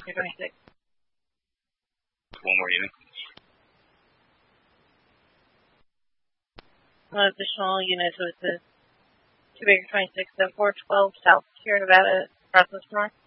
You're 26. One more unit. One additional unit with the 2 Baker 26, 412 South Sierra Nevada, Southwest North.